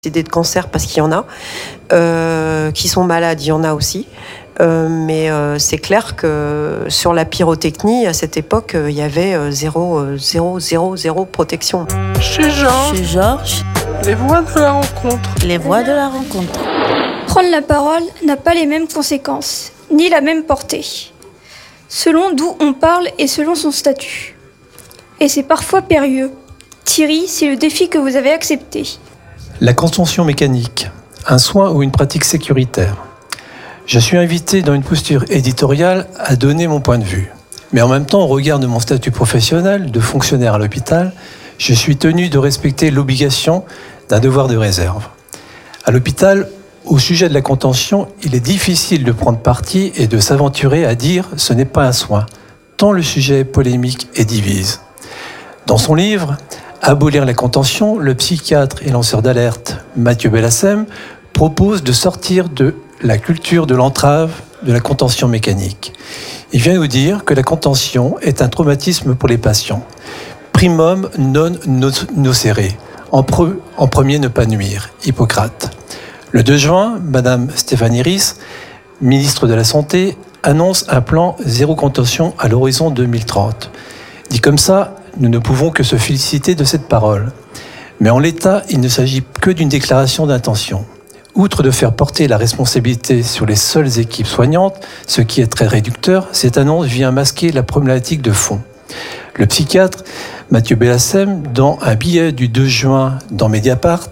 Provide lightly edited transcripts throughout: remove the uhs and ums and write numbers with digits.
décédés de cancer parce qu'il y en a, qui sont malades, il y en a aussi. Mais c'est clair que sur la pyrotechnie, à cette époque, il y avait zéro protection. Chez Georges, les voix de la rencontre. Les voix de la rencontre. Prendre la parole n'a pas les mêmes conséquences, ni la même portée, selon d'où on parle et selon son statut. Et c'est parfois périlleux. Thierry, c'est le défi que vous avez accepté. La contention mécanique, un soin ou une pratique sécuritaire. Je suis invité dans une posture éditoriale à donner mon point de vue. Mais en même temps, au regard de mon statut professionnel de fonctionnaire à l'hôpital, je suis tenu de respecter l'obligation d'un devoir de réserve. À l'hôpital, au sujet de la contention, il est difficile de prendre parti et de s'aventurer à dire « ce n'est pas un soin », tant le sujet est polémique et divise. Dans son livre « Abolir la contention », le psychiatre et lanceur d'alerte Mathieu Bellassem propose de sortir de la culture de l'entrave de la contention mécanique. Il vient nous dire que la contention est un traumatisme pour les patients. Primum non nocere. En premier, ne pas nuire. Hippocrate. Le 2 juin, Madame Stéphanie Ries, ministre de la Santé, annonce un plan zéro contention à l'horizon 2030. Dit comme ça, nous ne pouvons que se féliciter de cette parole. Mais en l'état, il ne s'agit que d'une déclaration d'intention. Outre de faire porter la responsabilité sur les seules équipes soignantes, ce qui est très réducteur, cette annonce vient masquer la problématique de fond. Le psychiatre Mathieu Bellassem, dans un billet du 2 juin dans Mediapart,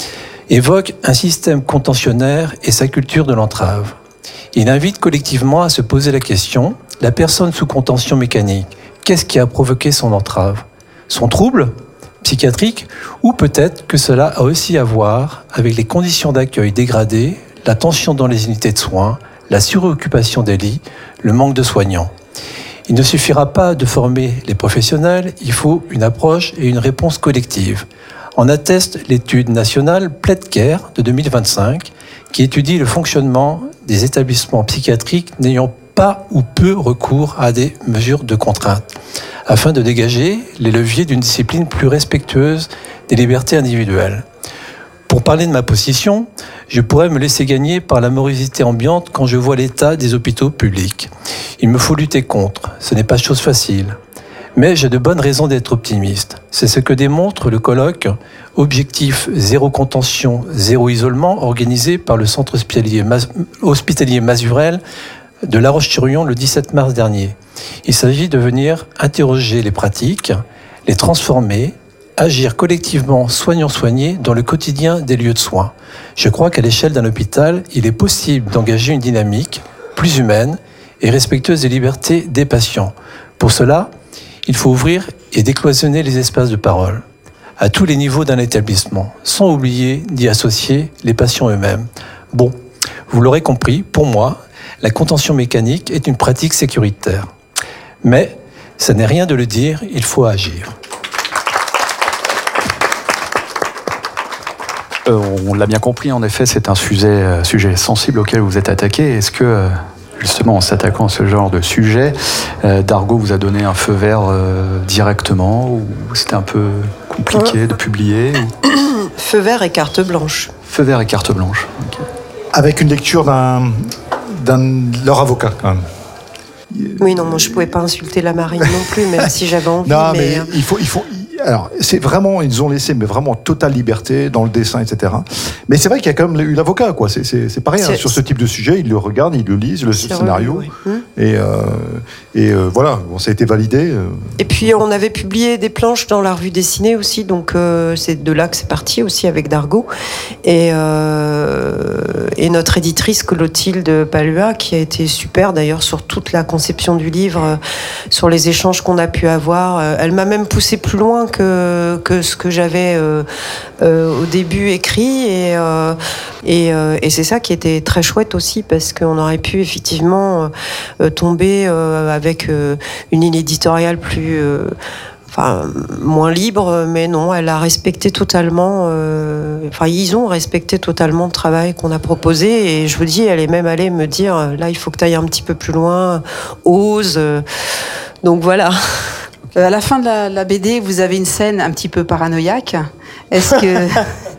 évoque un système contentionnaire et sa culture de l'entrave. Il invite collectivement à se poser la question, la personne sous contention mécanique, qu'est-ce qui a provoqué son entrave ? Son trouble psychiatrique, ou peut-être que cela a aussi à voir avec les conditions d'accueil dégradées, la tension dans les unités de soins, la suroccupation des lits, le manque de soignants. Il ne suffira pas de former les professionnels, il faut une approche et une réponse collective. En atteste l'étude nationale PlaidCare de 2025, qui étudie le fonctionnement des établissements psychiatriques n'ayant pas ou peu recours à des mesures de contrainte, afin de dégager les leviers d'une discipline plus respectueuse des libertés individuelles. Pour parler de ma position, je pourrais me laisser gagner par la morosité ambiante quand je vois l'état des hôpitaux publics. Il me faut lutter contre, ce n'est pas chose facile. Mais j'ai de bonnes raisons d'être optimiste. C'est ce que démontre le colloque « Objectif zéro contention, zéro isolement » organisé par le centre hospitalier Mazurel de La Roche-sur-Yon le 17 mars dernier. Il s'agit de venir interroger les pratiques, les transformer, agir collectivement soignant-soigné dans le quotidien des lieux de soins. Je crois qu'à l'échelle d'un hôpital, il est possible d'engager une dynamique plus humaine et respectueuse des libertés des patients. Pour cela, il faut ouvrir et décloisonner les espaces de parole à tous les niveaux d'un établissement, sans oublier d'y associer les patients eux-mêmes. Bon, vous l'aurez compris, pour moi, la contention mécanique est une pratique sécuritaire. Mais ça n'est rien de le dire, il faut agir. On l'a bien compris, en effet, c'est un sujet sensible auquel vous êtes attaqué. Est-ce que, justement, en s'attaquant à ce genre de sujet, Dargaud vous a donné un feu vert directement, ou c'était un peu compliqué de publier Feu vert et carte blanche. Feu vert et carte blanche. Okay. Avec une lecture de leur avocat, quand même. Oui, non, moi je pouvais pas insulter la marine non plus, même si j'avais envie. Non, mais il faut. Alors, c'est vraiment, ils ont laissé, mais vraiment totale liberté dans le dessin, etc. Mais c'est vrai qu'il y a quand même eu l'avocat, quoi. C'est pareil, hein, sur ce type de sujet, ils le regardent, ils le lisent, le scénario. Oui. Et voilà, bon, ça a été validé. Et puis, on avait publié des planches dans la revue dessinée aussi, donc c'est de là que c'est parti aussi avec Dargaud. Et notre éditrice Clotilde Palua, qui a été super d'ailleurs sur toute la conception du livre, sur les échanges qu'on a pu avoir. Elle m'a même poussé plus loin que ce que j'avais au début écrit et c'est ça qui était très chouette aussi parce qu'on aurait pu effectivement tomber avec une ligne éditoriale plus moins libre, mais non, elle a respecté totalement ils ont respecté totalement le travail qu'on a proposé et je vous dis, elle est même allée me dire là il faut que tu ailles un petit peu plus loin, ose, donc voilà. À la fin de la BD, vous avez une scène un petit peu paranoïaque. Est-ce que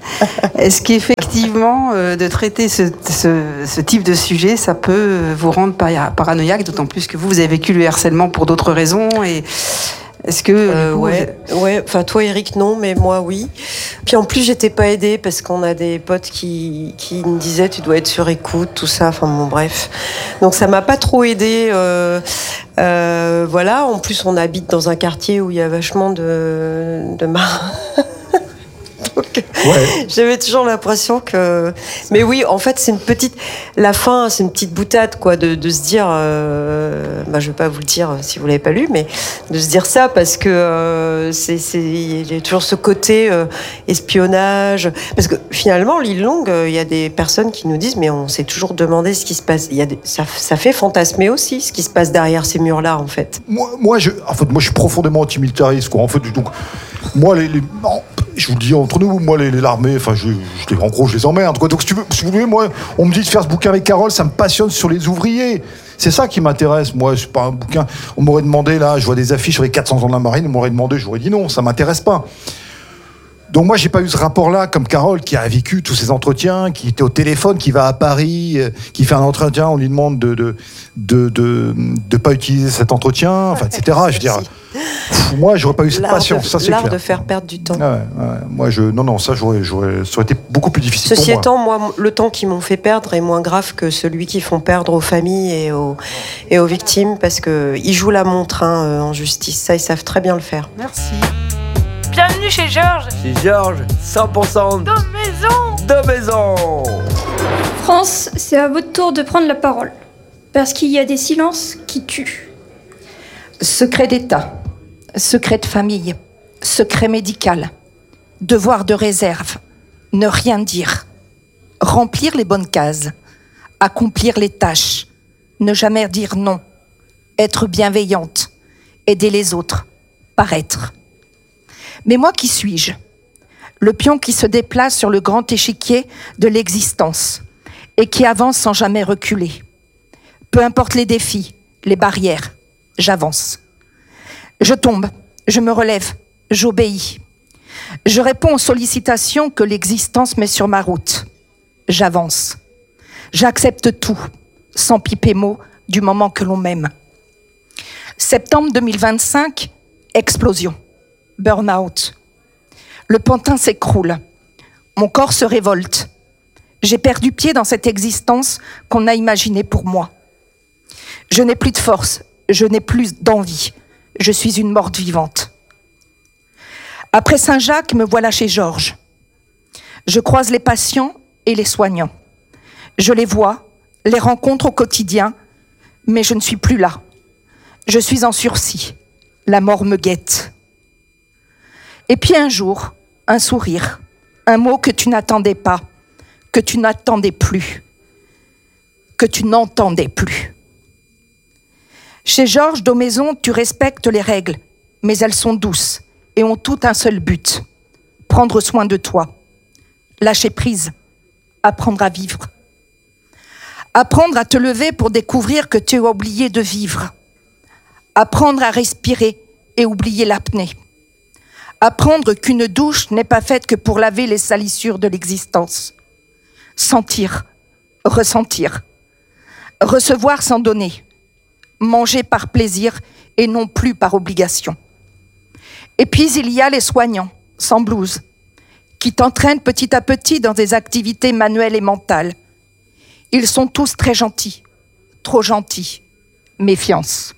Est-ce qu'effectivement, de traiter ce type de sujet, ça peut vous rendre paranoïaque, d'autant plus que vous avez vécu le harcèlement pour d'autres raisons et est-ce que ouais. Enfin toi Eric non, mais moi oui. Puis en plus j'étais pas aidée parce qu'on a des potes qui me disaient tu dois être sur écoute, tout ça. Enfin bon bref. Donc ça m'a pas trop aidée. Voilà. En plus on habite dans un quartier où il y a vachement de marins. Donc, j'avais toujours l'impression que... Mais oui, en fait, la fin, c'est une petite boutade, quoi, de se dire... je vais pas vous le dire si vous l'avez pas lu, mais de se dire ça parce que il y a toujours ce côté espionnage. Parce que finalement, l'île Longue, il y a des personnes qui nous disent, mais on s'est toujours demandé ce qui se passe. Ça fait fantasmer aussi ce qui se passe derrière ces murs-là, en fait. Moi, je suis profondément antimilitariste, quoi. En fait, donc, moi, je vous le dis entre nous, moi l'armée, enfin en gros je les emmerde, quoi. Donc si vous voulez, moi on me dit de faire ce bouquin avec Carole, ça me passionne sur les ouvriers. C'est ça qui m'intéresse, moi, c'est pas un bouquin. On m'aurait demandé, là, je vois des affiches sur les 400 ans de la marine, on m'aurait demandé, j'aurais dit non, ça m'intéresse pas. Donc moi j'ai pas eu ce rapport-là comme Carole qui a vécu tous ces entretiens, qui était au téléphone, qui va à Paris, qui fait un entretien, on lui demande de pas utiliser cet entretien, enfin etc. Je veux dire, moi j'aurais pas eu cette patience, ça c'est clair. L'art de faire perdre du temps. Moi ça aurait été beaucoup plus difficile. Ceci étant, moi le temps qu'ils m'ont fait perdre est moins grave que celui qu'ils font perdre aux familles et aux victimes parce que ils jouent la montre en justice. Ça ils savent très bien le faire. Merci. Bienvenue chez Georges. Chez Georges, 100% de maison. France, c'est à votre tour de prendre la parole. Parce qu'il y a des silences qui tuent. Secret d'État, secret de famille, secret médical, devoir de réserve, ne rien dire, remplir les bonnes cases, accomplir les tâches, ne jamais dire non, être bienveillante, aider les autres, paraître. Mais moi, qui suis-je ? Le pion qui se déplace sur le grand échiquier de l'existence et qui avance sans jamais reculer. Peu importe les défis, les barrières, j'avance. Je tombe, je me relève, j'obéis. Je réponds aux sollicitations que l'existence met sur ma route. J'avance. J'accepte tout, sans piper mot, du moment que l'on m'aime. Septembre 2025, explosion. Burn-out. Le pantin s'écroule. Mon corps se révolte. J'ai perdu pied dans cette existence qu'on a imaginée pour moi. Je n'ai plus de force, je n'ai plus d'envie. Je suis une morte vivante. Après Saint-Jacques, me voilà chez Georges. Je croise les patients et les soignants. Je les vois, les rencontre au quotidien, mais je ne suis plus là. Je suis en sursis. La mort me guette. Et puis un jour, un sourire, un mot que tu n'attendais pas, que tu n'attendais plus, que tu n'entendais plus. Chez Georges Daumaison, tu respectes les règles, mais elles sont douces et ont tout un seul but, prendre soin de toi, lâcher prise, apprendre à vivre. Apprendre à te lever pour découvrir que tu as oublié de vivre. Apprendre à respirer et oublier l'apnée. Apprendre qu'une douche n'est pas faite que pour laver les salissures de l'existence. Sentir, ressentir, recevoir sans donner, manger par plaisir et non plus par obligation. Et puis il y a les soignants, sans blouse, qui t'entraînent petit à petit dans des activités manuelles et mentales. Ils sont tous très gentils, trop gentils, méfiance.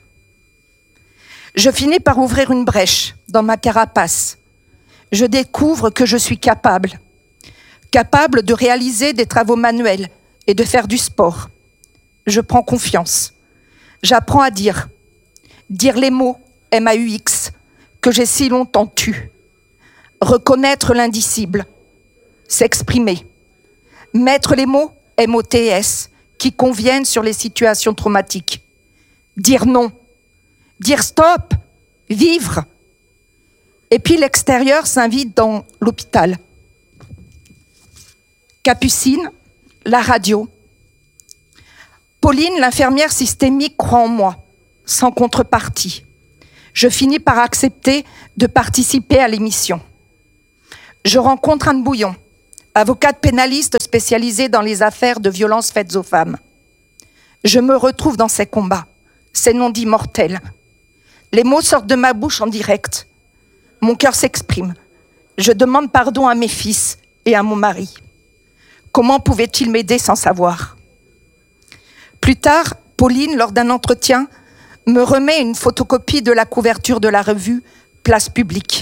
Je finis par ouvrir une brèche dans ma carapace. Je découvre que je suis capable de réaliser des travaux manuels et de faire du sport. Je prends confiance. J'apprends à dire les mots MAUX que j'ai si longtemps tus. Reconnaître l'indicible, s'exprimer. Mettre les mots MOTS qui conviennent sur les situations traumatiques. Dire non. Dire stop, vivre. Et puis l'extérieur s'invite dans l'hôpital. Capucine, la radio. Pauline, l'infirmière systémique, croit en moi, sans contrepartie. Je finis par accepter de participer à l'émission. Je rencontre Anne Bouillon, avocate pénaliste spécialisée dans les affaires de violences faites aux femmes. Je me retrouve dans ces combats, ces non-dits mortels. Les mots sortent de ma bouche en direct. Mon cœur s'exprime. Je demande pardon à mes fils et à mon mari. Comment pouvaient-ils m'aider sans savoir ? Plus tard, Pauline, lors d'un entretien, me remet une photocopie de la couverture de la revue Place Publique.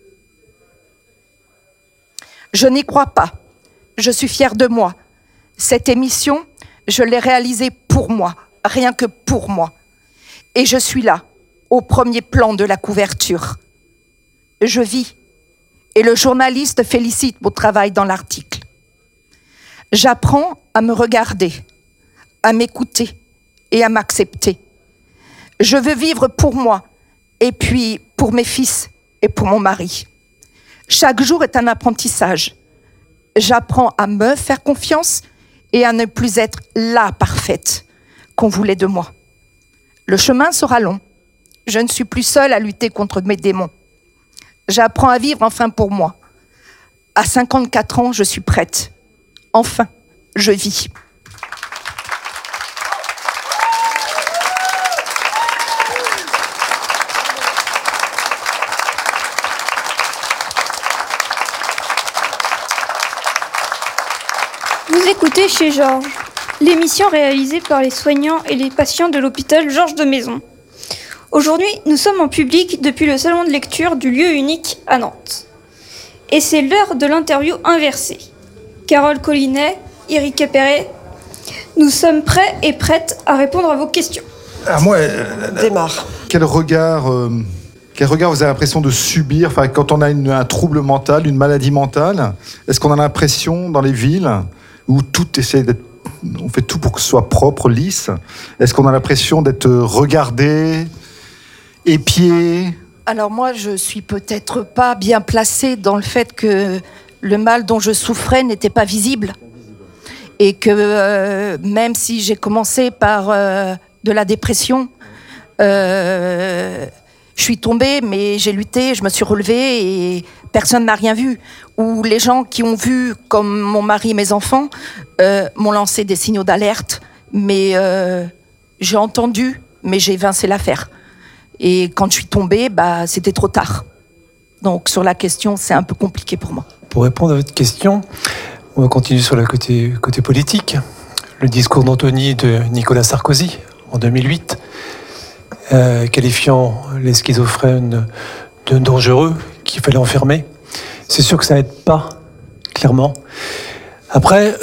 Je n'y crois pas. Je suis fière de moi. Cette émission, je l'ai réalisée pour moi, rien que pour moi. Et je suis là, au premier plan de la couverture. Je vis, et le journaliste félicite mon travail dans l'article. J'apprends à me regarder, à m'écouter et à m'accepter. Je veux vivre pour moi, et puis pour mes fils et pour mon mari. Chaque jour est un apprentissage. J'apprends à me faire confiance et à ne plus être la parfaite qu'on voulait de moi. Le chemin sera long. Je ne suis plus seule à lutter contre mes démons. J'apprends à vivre enfin pour moi. À 54 ans, je suis prête. Enfin, je vis. Vous écoutez Chez Georges, l'émission réalisée par les soignants et les patients de l'hôpital Georges de Maisons. Aujourd'hui, nous sommes en public depuis le salon de lecture du lieu unique à Nantes. Et c'est l'heure de l'interview inversée. Carole Collinet, Eric Perret, nous sommes prêts et prêtes à répondre à vos questions. Alors moi, Démarre. Quel regard vous avez l'impression de subir, enfin, quand on a un trouble mental, une maladie mentale? Est-ce qu'on a l'impression dans les villes où on fait tout pour que ce soit propre, lisse? Est-ce qu'on a l'impression d'être regardé, épié? Alors moi, je suis peut-être pas bien placée dans le fait que le mal dont je souffrais n'était pas visible. Et que même si j'ai commencé par de la dépression, je suis tombée, mais j'ai lutté, je me suis relevée et personne n'a rien vu. Ou les gens qui ont vu, comme mon mari et mes enfants, m'ont lancé des signaux d'alerte, mais j'ai entendu, mais j'ai évincé l'affaire. Et quand je suis tombée, c'était trop tard. Donc sur la question, c'est un peu compliqué pour moi. Pour répondre à votre question, on va continuer sur le côté politique. Le discours d'Antony de Nicolas Sarkozy en 2008, qualifiant les schizophrènes de dangereux, qu'il fallait enfermer. C'est sûr que ça n'aide pas, clairement. Après,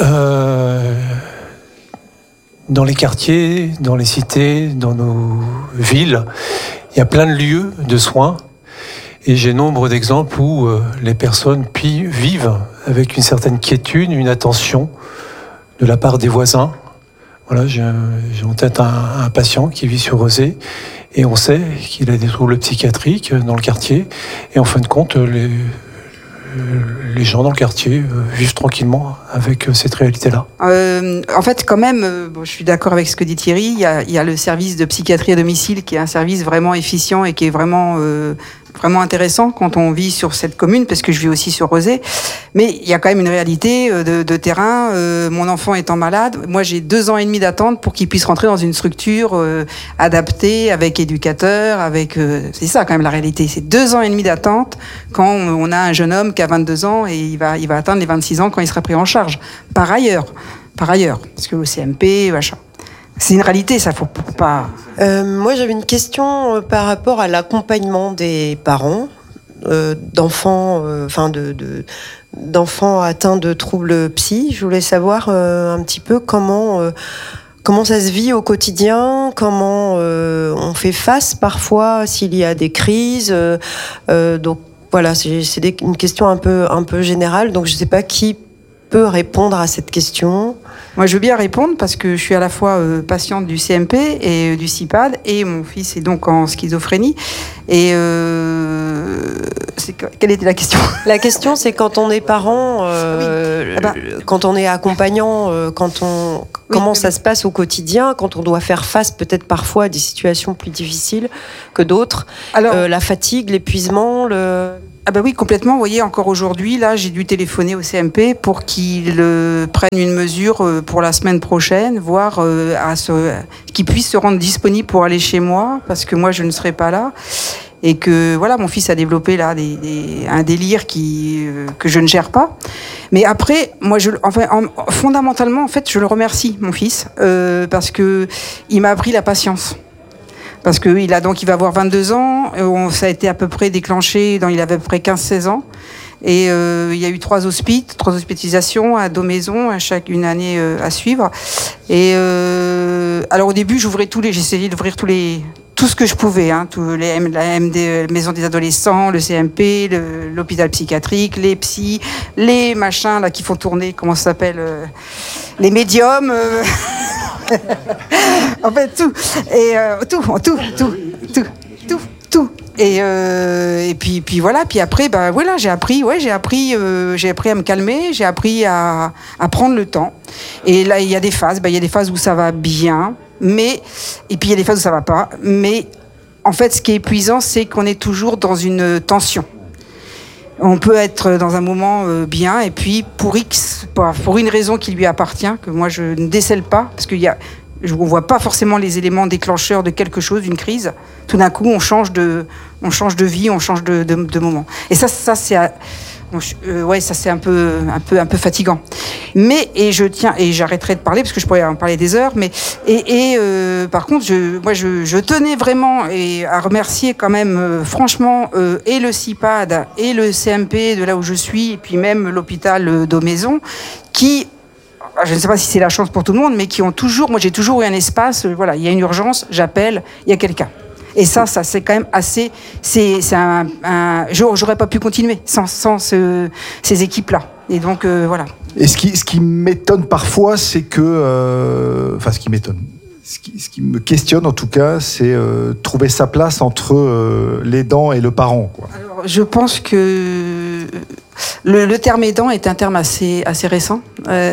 dans les quartiers, dans les cités, dans nos villes, il y a plein de lieux de soins. Et j'ai nombre d'exemples où les personnes vivent avec une certaine quiétude, une attention de la part des voisins. Voilà, j'ai en tête un patient qui vit sur Rezé et on sait qu'il a des troubles psychiatriques dans le quartier. Et en fin de compte, les gens dans le quartier vivent tranquillement avec cette réalité-là. En fait, quand même, je suis d'accord avec ce que dit Thierry, il y a le service de psychiatrie à domicile qui est un service vraiment efficient et qui est vraiment intéressant quand on vit sur cette commune, parce que je vis aussi sur Rezé. Mais il y a quand même une réalité de terrain. Mon enfant étant malade, moi j'ai 2 ans et demi d'attente pour qu'il puisse rentrer dans une structure adaptée, avec éducateur, c'est ça quand même la réalité. C'est 2 ans et demi d'attente quand on a un jeune homme qui a 22 ans et il va atteindre les 26 ans quand il sera pris en charge. Par ailleurs, parce que le CMP, machin. C'est une réalité, ça faut pas... Moi, j'avais une question par rapport à l'accompagnement des parents d'enfants, d'enfants atteints de troubles psy. Je voulais savoir un petit peu comment ça se vit au quotidien, comment on fait face parfois s'il y a des crises. Donc voilà, c'est une question un peu générale. Donc je ne sais pas qui peut répondre à cette question. Moi, je veux bien répondre parce que je suis à la fois patiente du CMP et du CIPAD et mon fils est donc en schizophrénie. Et quelle était la question ? La question, c'est quand on est parent, quand on est accompagnant, comment ça se passe au quotidien quand on doit faire face peut-être parfois à des situations plus difficiles que d'autres. Alors, la fatigue, l'épuisement, Ah bah oui, complètement. Vous voyez, encore aujourd'hui, là, j'ai dû téléphoner au CMP pour qu'ils prennent une mesure pour la semaine prochaine, voire qu'ils puissent se rendre disponibles pour aller chez moi, parce que moi, je ne serai pas là. Et que, voilà, mon fils a développé là un délire que je ne gère pas. Mais après, moi, fondamentalement, en fait, je le remercie, mon fils, parce que il m'a appris la patience. Parce que il va avoir 22 ans, ça a été à peu près déclenché il avait à peu près 15-16 ans. Et il y a eu 3 hospitalisations à 2 maisons, une année à suivre. Et alors au début, j'essayais d'ouvrir tout ce que je pouvais, la maison des adolescents, le CMP, l'hôpital psychiatrique, les psys, les machins là qui font tourner, comment ça s'appelle, les médiums. En fait, tout. Et tout. Et puis voilà. Puis après, voilà, j'ai appris à me calmer, j'ai appris à prendre le temps. Et là, il y a des phases. Il y a des phases où ça va bien, et puis il y a des phases où ça va pas. Mais en fait, ce qui est épuisant, c'est qu'on est toujours dans une tension. On peut être dans un moment bien, et puis pour une raison qui lui appartient, que moi je ne décèle pas, parce on voit pas forcément les éléments déclencheurs de quelque chose, d'une crise. Tout d'un coup, on change de vie, on change de moment. Et ça c'est un peu fatigant. Et j'arrêterai de parler parce que je pourrais en parler des heures. Par contre, je tenais vraiment à remercier quand même franchement et le CIPAD et le CMP de là où je suis, et puis même l'hôpital d'Aumaison, qui, je ne sais pas si c'est la chance pour tout le monde, mais qui ont toujours, moi j'ai toujours eu un espace, voilà, il y a une urgence, j'appelle, il y a quelqu'un. Et ça c'est quand même assez, j'aurais pas pu continuer sans ces équipes-là. Et donc voilà. Et ce qui m'étonne parfois, c'est que, ce qui me questionne en tout cas, c'est trouver sa place entre l'aidant et le parent, quoi. Alors, je pense que le terme aidant est un terme assez récent.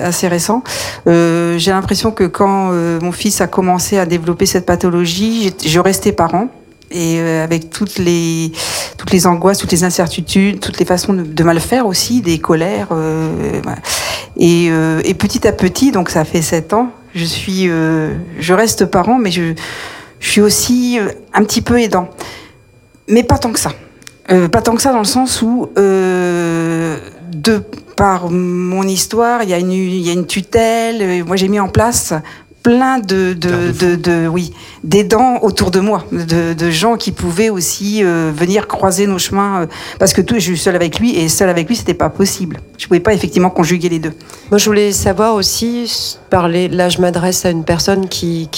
J'ai l'impression que quand mon fils a commencé à développer cette pathologie, je restais parent. Et avec toutes les angoisses, toutes les incertitudes, toutes les façons de mal faire aussi, des colères. Et petit à petit, donc ça fait 7 ans, je reste parent, mais je suis aussi un petit peu aidant. Mais pas tant que ça. Pas tant que ça dans le sens où, de par mon histoire, il y a une tutelle. Moi, j'ai mis en place plein d'aidants autour de moi, de gens qui pouvaient aussi venir croiser nos chemins, parce que je suis seule avec lui, et seule avec lui, c'était pas possible. Je pouvais pas effectivement conjuguer les deux. Moi, je voulais savoir aussi, là, je m'adresse à une personne qui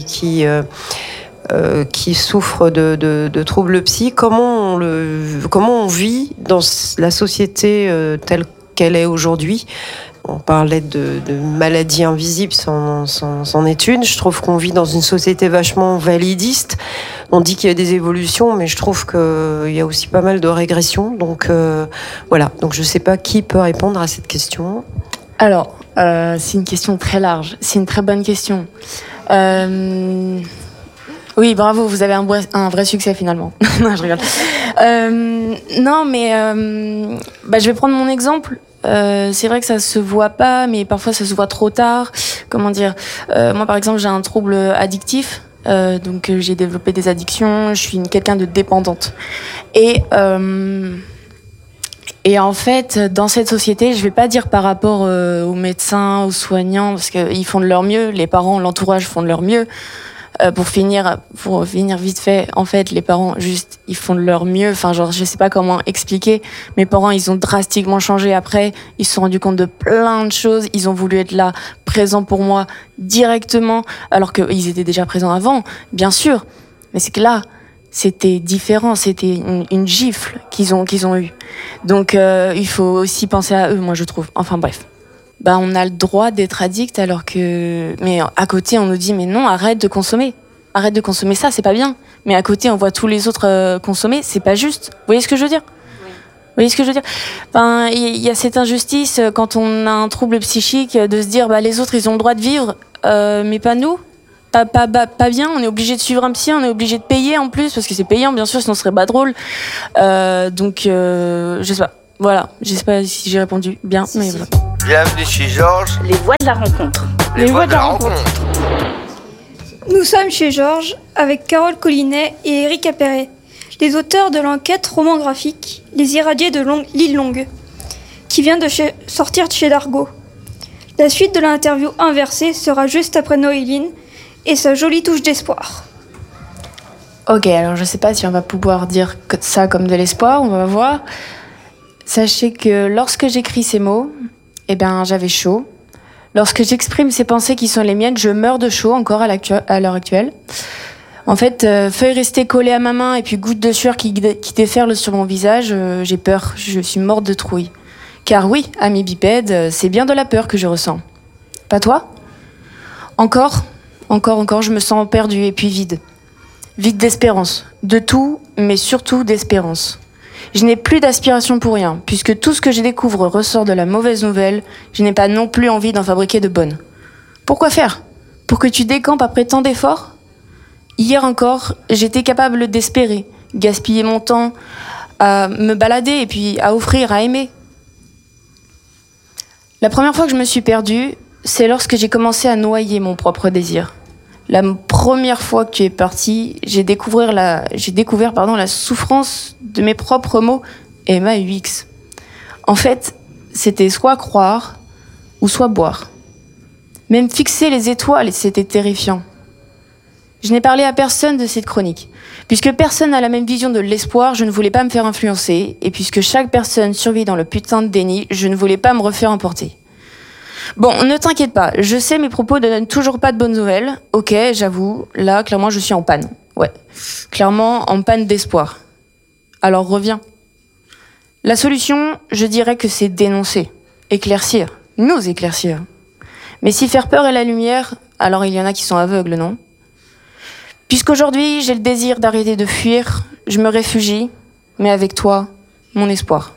souffre de troubles psy. Comment on vit dans la société telle qu'elle est aujourd'hui? On parlait de maladies invisibles, c'en est une. Je trouve qu'on vit dans une société vachement validiste. On dit qu'il y a des évolutions, mais je trouve qu'il y a aussi pas mal de régressions. Donc voilà. Donc je ne sais pas qui peut répondre à cette question. Alors, c'est une question très large. C'est une très bonne question. Oui, bravo, vous avez un vrai succès finalement. Non, je rigole. Non, mais je vais prendre mon exemple. C'est vrai que ça se voit pas, mais parfois ça se voit trop tard. Comment dire, moi par exemple j'ai un trouble addictif, donc j'ai développé des addictions. Je suis quelqu'un de dépendante. Et en fait, dans cette société, je vais pas dire par rapport aux médecins, aux soignants, parce qu'ils font de leur mieux. Les parents, l'entourage font de leur mieux. Pour finir vite fait, en fait, les parents, juste, ils font de leur mieux. Enfin, genre, je sais pas comment expliquer. Mes parents, ils ont drastiquement changé après. Ils se sont rendus compte de plein de choses. Ils ont voulu être là, présents pour moi, directement, alors qu'ils étaient déjà présents avant, bien sûr. Mais c'est que là, c'était différent. C'était une gifle qu'ils ont eue. Donc, il faut aussi penser à eux, moi, je trouve. Enfin, bref. On a le droit d'être addict mais à côté on nous dit mais non, arrête de consommer ça, c'est pas bien. Mais à côté on voit tous les autres consommer, c'est pas juste. Vous voyez ce que je veux dire? Vous voyez ce que je veux dire? Il y a cette injustice quand on a un trouble psychique de se dire les autres ils ont le droit de vivre, mais pas nous. Pas bien, on est obligé de suivre un psy, on est obligé de payer en plus, parce que c'est payant, bien sûr, sinon ce serait pas drôle. Je sais pas. Voilà, je sais pas si j'ai répondu bien, mais voilà. Bienvenue chez Georges. Les voix de la rencontre. Les voix de la rencontre. Nous sommes chez Georges avec Carole Collinet et Éric Appéré, les auteurs de l'enquête roman graphique Les Irradiés de l'île Longue, qui vient de sortir de chez Dargaud. La suite de l'interview inversée sera juste après Noéline et sa jolie touche d'espoir. Ok, alors je sais pas si on va pouvoir dire ça comme de l'espoir, on va voir. Sachez que lorsque j'écris ces mots, j'avais chaud. Lorsque j'exprime ces pensées qui sont les miennes, je meurs de chaud encore à l'heure actuelle. En fait, feuille restée collée à ma main et puis gouttes de sueur qui déferlent sur mon visage, j'ai peur, je suis morte de trouille. Car oui, ami bipède, c'est bien de la peur que je ressens. Pas toi ? Encore, je me sens perdue et puis vide. Vide d'espérance. De tout, mais surtout d'espérance. Je n'ai plus d'aspiration pour rien, puisque tout ce que je découvre ressort de la mauvaise nouvelle, je n'ai pas non plus envie d'en fabriquer de bonnes. Pourquoi faire ? Pour que tu décampes après tant d'efforts ? Hier encore, j'étais capable d'espérer, gaspiller mon temps à me balader et puis à offrir, à aimer. La première fois que je me suis perdue, c'est lorsque j'ai commencé à noyer mon propre désir. La première fois que tu es parti, j'ai découvert la souffrance de mes propres mots MAUX. En fait, c'était soit croire ou soit boire. Même fixer les étoiles, c'était terrifiant. Je n'ai parlé à personne de cette chronique. Puisque personne n'a la même vision de l'espoir, je ne voulais pas me faire influencer. Et puisque chaque personne survit dans le putain de déni, je ne voulais pas me refaire emporter. Bon, ne t'inquiète pas, je sais mes propos ne donnent toujours pas de bonnes nouvelles. Ok, j'avoue, là, clairement, je suis en panne. Ouais, clairement en panne d'espoir. Alors reviens. La solution, je dirais que c'est dénoncer, éclaircir, nous éclaircir. Mais si faire peur est la lumière, alors il y en a qui sont aveugles, non ? Puisqu'aujourd'hui, j'ai le désir d'arrêter de fuir, je me réfugie, mais avec toi, mon espoir.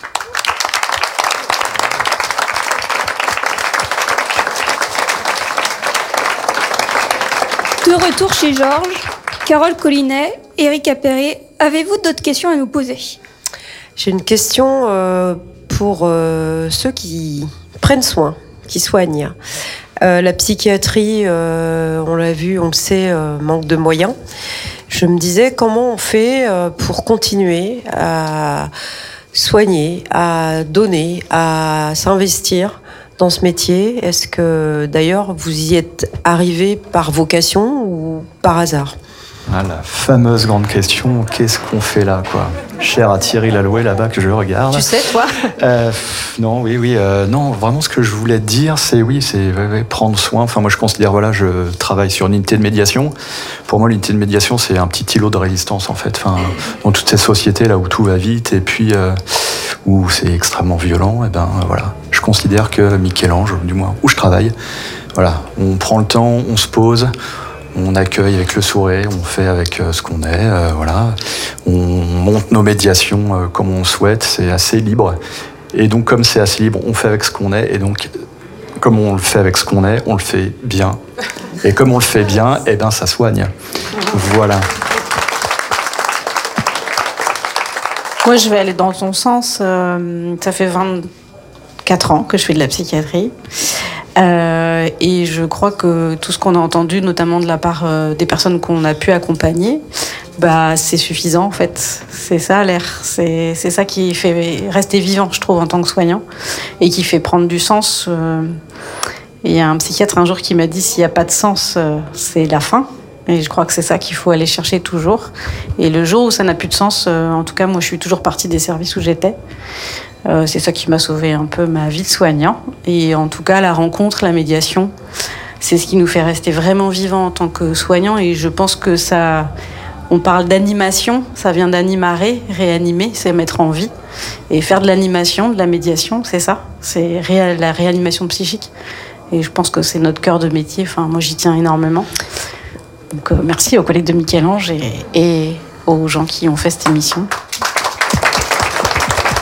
De retour chez Georges, Carole Collinet, Éric Appéré, avez-vous d'autres questions à nous poser ? J'ai une question pour ceux qui prennent soin, qui soignent. La psychiatrie, on l'a vu, on le sait, manque de moyens. Je me disais, comment on fait pour continuer à soigner, à donner, à s'investir dans ce métier ? Est-ce que, d'ailleurs, vous y êtes arrivé par vocation ou par hasard ? Ah, la fameuse grande question, qu'est-ce qu'on fait là, quoi ? Cher à Thierry Laloué, là-bas, que je regarde. Tu sais, toi ? Non, non, vraiment, ce que je voulais te dire, c'est prendre soin. Enfin, moi, je considère, je travaille sur une unité de médiation. Pour moi, l'unité de médiation, c'est un petit îlot de résistance, en fait. Enfin, dans toutes ces sociétés, là où tout va vite, et puis, où c'est extrêmement violent, je considère que Michel-Ange, du moins, où je travaille, on prend le temps, on se pose, on accueille avec le sourire, on fait avec ce qu'on est, on monte nos médiations comme on souhaite, c'est assez libre. Et donc, comme c'est assez libre, on fait avec ce qu'on est, et donc, comme on le fait avec ce qu'on est, on le fait bien. Et comme on le fait bien, ça soigne. Voilà. Moi, je vais aller dans ton sens. Ça fait 24 ans que je fais de la psychiatrie. Et je crois que tout ce qu'on a entendu, notamment de la part des personnes qu'on a pu accompagner, c'est suffisant en fait. C'est ça l'air. C'est ça qui fait rester vivant, je trouve, en tant que soignant, et qui fait prendre du sens. Il y a un psychiatre un jour qui m'a dit, s'il n'y a pas de sens, c'est la fin. Et je crois que c'est ça qu'il faut aller chercher toujours. Et le jour où ça n'a plus de sens, en tout cas, moi, je suis toujours partie des services où j'étais. C'est ça qui m'a sauvé un peu ma vie de soignant. Et en tout cas, la rencontre, la médiation, c'est ce qui nous fait rester vraiment vivants en tant que soignants. Et je pense que ça... On parle d'animation, ça vient d'animarer, réanimer, c'est mettre en vie. Et faire de l'animation, de la médiation, c'est ça. C'est la réanimation psychique. Et je pense que c'est notre cœur de métier. Enfin, moi, j'y tiens énormément. Donc, merci aux collègues de Michel-Ange et aux gens qui ont fait cette émission.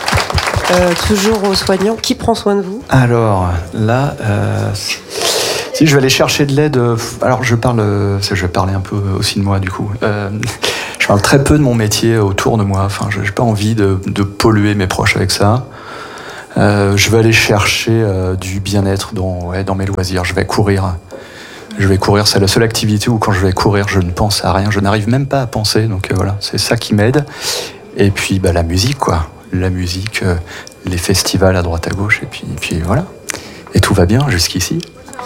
Toujours aux soignants. Qui prend soin de vous ? Alors, là, Si je vais aller chercher de l'aide, alors je vais parler un peu aussi de moi du coup. Je parle très peu de mon métier autour de moi. Enfin, je n'ai pas envie de polluer mes proches avec ça. Je vais aller chercher du bien-être dans mes loisirs. Je vais courir. C'est la seule activité où quand je vais courir, je ne pense à rien. Je n'arrive même pas à penser. Donc voilà, c'est ça qui m'aide. Et puis la musique, quoi. La musique, les festivals à droite à gauche. Et puis voilà. Et tout va bien jusqu'ici.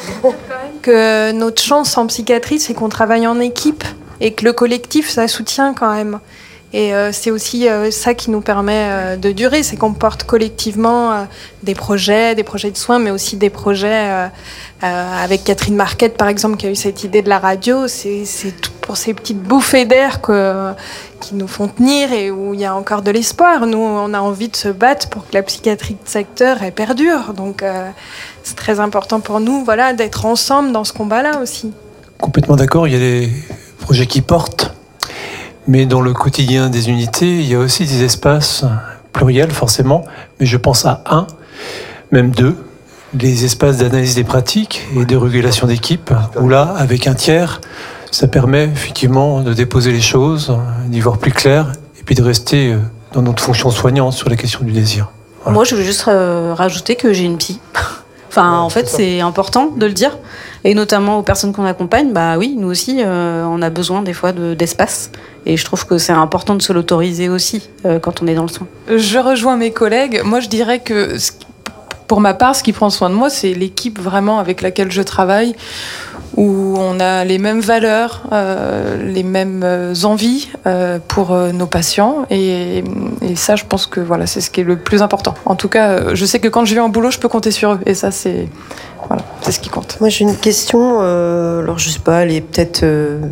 Que notre chance en psychiatrie, c'est qu'on travaille en équipe et que le collectif, ça soutient quand même. Et c'est aussi ça qui nous permet de durer, c'est qu'on porte collectivement des projets de soins, mais aussi des projets avec Catherine Marquette, par exemple, qui a eu cette idée de la radio. C'est tout pour ces petites bouffées d'air qui nous font tenir et où il y a encore de l'espoir. Nous, on a envie de se battre pour que la psychiatrie de secteur elle perdure. Donc c'est très important pour nous d'être ensemble dans ce combat-là aussi. Complètement d'accord, il y a des projets qui portent. Mais dans le quotidien des unités, il y a aussi des espaces pluriels, forcément, mais je pense à un, même deux, les espaces d'analyse des pratiques et de régulation d'équipe, où là, avec un tiers, ça permet effectivement de déposer les choses, d'y voir plus clair, et puis de rester dans notre fonction soignante sur la question du désir. Voilà. Moi, je veux juste rajouter que j'ai une psy. En fait, c'est important de le dire. Et notamment aux personnes qu'on accompagne, oui, nous aussi, on a besoin des fois d'espace. Et je trouve que c'est important de se l'autoriser aussi quand on est dans le soin. Je rejoins mes collègues. Moi, je dirais que, pour ma part, ce qui prend soin de moi, c'est l'équipe vraiment avec laquelle je travaille, où on a les mêmes valeurs, les mêmes envies pour nos patients. Et ça, je pense que c'est ce qui est le plus important. En tout cas, je sais que quand je vais en boulot, je peux compter sur eux. Et ça, c'est ce qui compte. Moi, j'ai une question. Alors, je sais pas, elle est peut-être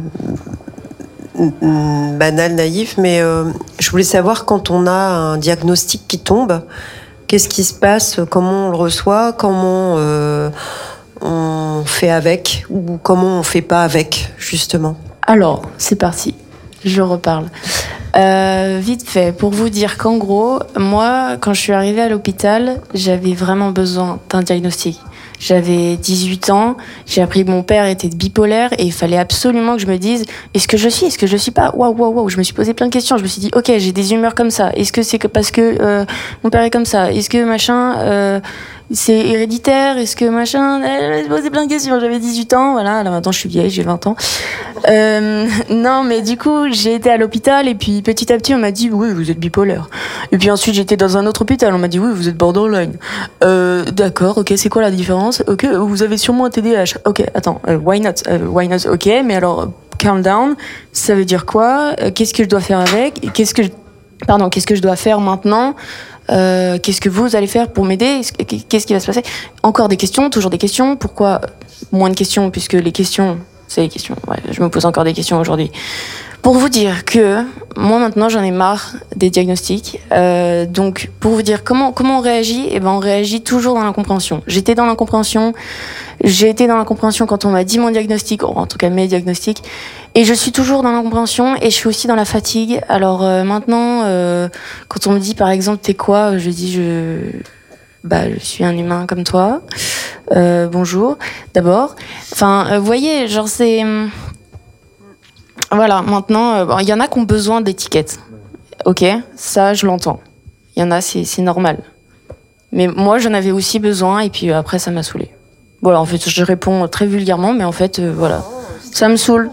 banale, naïve, mais je voulais savoir, quand on a un diagnostic qui tombe, qu'est-ce qui se passe, comment on le reçoit, comment on fait avec, ou comment on fait pas avec, justement. Alors, c'est parti, je reparle. Vite fait, pour vous dire qu'en gros, moi, quand je suis arrivée à l'hôpital, j'avais vraiment besoin d'un diagnostic. J'avais 18 ans, j'ai appris que mon père était bipolaire et il fallait absolument que je me dise est-ce que je suis pas. Waouh, je me suis posé plein de questions. Je me suis dit ok, j'ai des humeurs comme ça. Est-ce que c'est parce que mon père est comme ça? Est-ce que machin c'est héréditaire? Est-ce que machin? Je me suis posé plein de questions. J'avais 18 ans, voilà. Là maintenant je suis vieille, j'ai 20 ans. Non, mais du coup j'ai été à l'hôpital et puis petit à petit on m'a dit oui, vous êtes bipolaire. Et puis ensuite j'étais dans un autre hôpital, on m'a dit oui, vous êtes borderline. D'accord, ok, c'est quoi la différence? Ok, vous avez sûrement un TDAH. Ok, attends, why not? Ok, mais alors, calm down, ça veut dire quoi? Qu'est-ce que je dois faire avec? Qu'est-ce que je dois faire maintenant? Qu'est-ce que vous allez faire pour m'aider? Qu'est-ce qui va se passer? Encore des questions, toujours des questions. Pourquoi moins de questions? Puisque les questions, c'est les questions. Ouais, je me pose encore des questions aujourd'hui. Pour vous dire que moi maintenant j'en ai marre des diagnostics. Donc pour vous dire comment on réagit, on réagit toujours dans l'incompréhension. J'ai été dans l'incompréhension quand on m'a dit mon diagnostic, en tout cas mes diagnostics, et je suis toujours dans l'incompréhension et je suis aussi dans la fatigue. Alors maintenant, quand on me dit par exemple t'es quoi, je dis je suis un humain comme toi. Bonjour, d'abord. Vous voyez, genre c'est... Voilà, maintenant, il y en a qui ont besoin d'étiquettes. Ok, ça, je l'entends. Il y en a, c'est normal. Mais moi, j'en avais aussi besoin, et puis après, ça m'a saoulée. Voilà, en fait, je réponds très vulgairement, mais en fait, voilà, ça me saoule.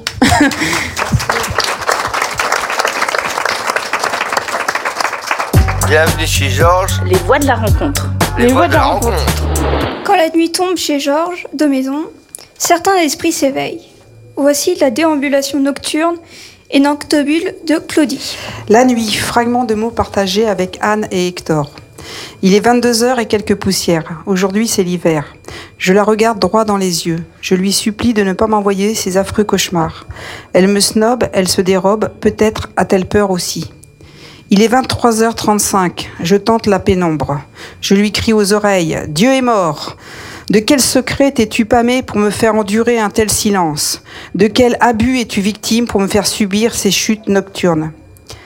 Bienvenue chez Georges. Les voix de la rencontre. Les voix de la rencontre. Quand la nuit tombe chez Georges, de maison, certains esprits s'éveillent. Voici la déambulation nocturne et noctambule de Claudie. La nuit, fragment de mots partagés avec Anne et Hector. Il est 22h et quelques poussières. Aujourd'hui, c'est l'hiver. Je la regarde droit dans les yeux. Je lui supplie de ne pas m'envoyer ces affreux cauchemars. Elle me snobe, elle se dérobe, peut-être a-t-elle peur aussi. Il est 23h35. Je tente la pénombre. Je lui crie aux oreilles « Dieu est mort !» De quel secret t'es-tu pâmé pour me faire endurer un tel silence? De quel abus es-tu victime pour me faire subir ces chutes nocturnes?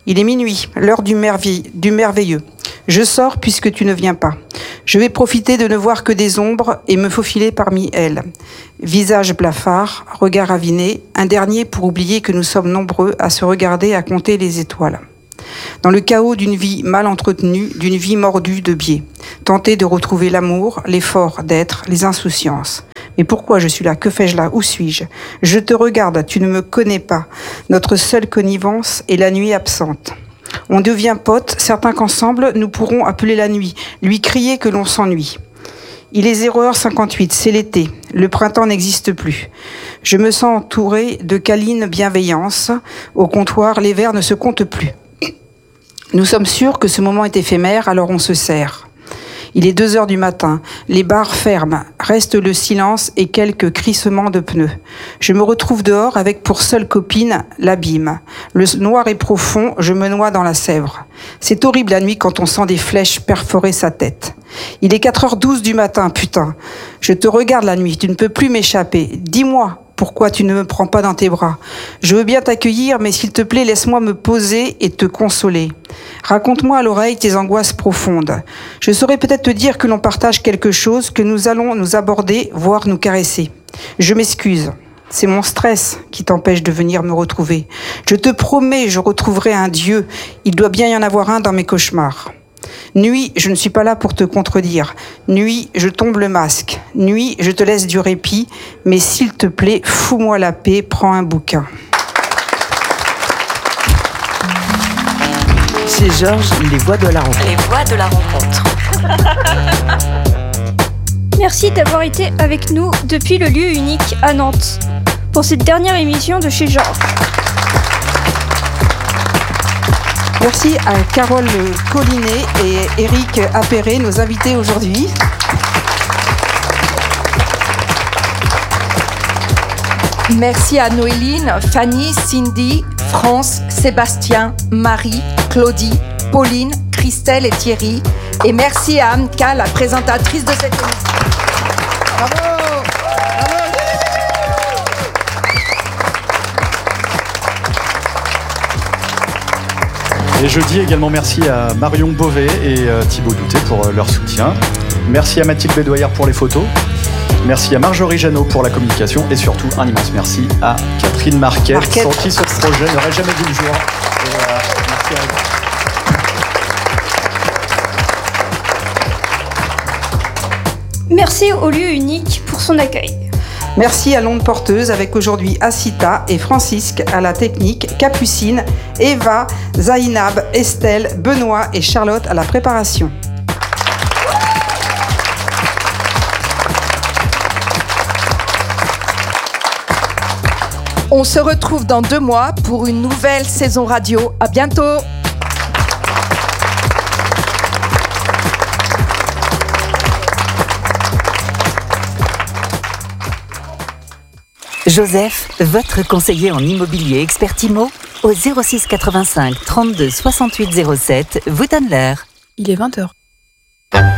Il est minuit, l'heure du merveilleux. Je sors puisque tu ne viens pas. Je vais profiter de ne voir que des ombres et me faufiler parmi elles. Visage blafard, regard aviné, un dernier pour oublier que nous sommes nombreux à se regarder, à compter les étoiles. Dans le chaos d'une vie mal entretenue, d'une vie mordue de biais. Tenter de retrouver l'amour, l'effort d'être, les insouciances. Mais pourquoi je suis là? Que fais-je là? Où suis-je? Je te regarde, tu ne me connais pas. Notre seule connivence est la nuit absente. On devient potes, certains qu'ensemble nous pourrons appeler la nuit, lui crier que l'on s'ennuie. Il est 0h58, c'est l'été, le printemps n'existe plus. Je me sens entourée de câlines bienveillance. Au comptoir, les verres ne se comptent plus. Nous sommes sûrs que ce moment est éphémère, alors on se serre. Il est 2h du matin, les bars ferment, reste le silence et quelques crissements de pneus. Je me retrouve dehors avec pour seule copine l'abîme. Le noir est profond, je me noie dans la Sèvre. C'est horrible la nuit quand on sent des flèches perforer sa tête. Il est 4h12 du matin, putain. Je te regarde la nuit, tu ne peux plus m'échapper. Dis-moi. Pourquoi tu ne me prends pas dans tes bras? Je veux bien t'accueillir, mais s'il te plaît, laisse-moi me poser et te consoler. Raconte-moi à l'oreille tes angoisses profondes. Je saurais peut-être te dire que l'on partage quelque chose, que nous allons nous aborder, voire nous caresser. Je m'excuse. C'est mon stress qui t'empêche de venir me retrouver. Je te promets, je retrouverai un Dieu. Il doit bien y en avoir un dans mes cauchemars. Nuit, je ne suis pas là pour te contredire. Nuit, je tombe le masque. Nuit, je te laisse du répit. Mais s'il te plaît, fous-moi la paix, prends un bouquin. Chez Georges, les voix de la rencontre. Les voix de la rencontre. Merci d'avoir été avec nous depuis le lieu unique à Nantes pour cette dernière émission de Chez Georges. Merci à Carole Collinet et Éric Appéré, nos invités aujourd'hui. Merci à Noéline, Fanny, Cindy, France, Sébastien, Marie, Claudie, Pauline, Christelle et Thierry. Et merci à Amka, la présentatrice de cette émission. Bravo! Et je dis également merci à Marion Beauvais et Thibaut Doutet pour leur soutien. Merci à Mathilde Bédoyère pour les photos. Merci à Marjorie Jeannot pour la communication. Et surtout, un immense merci à Catherine Marquette, sans qui ce projet n'aurait jamais vu le jour. Et voilà, merci à vous. Merci au lieu unique pour son accueil. Merci à l'onde porteuse avec aujourd'hui Asita et Francisque à la technique, Capucine, Eva, Zainab, Estelle, Benoît et Charlotte à la préparation. On se retrouve dans 2 mois pour une nouvelle saison radio. À bientôt. Joseph, votre conseiller en immobilier expert IMO, au 06 85 32 68 07, vous donne l'heure. Il est 20h.